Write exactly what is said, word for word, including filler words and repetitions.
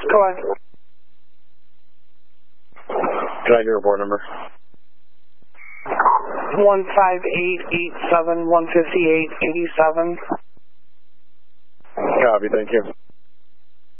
Go ahead. Can I get your report number? One five eight eight seven one fifty eight eighty seven. Copy, thank you.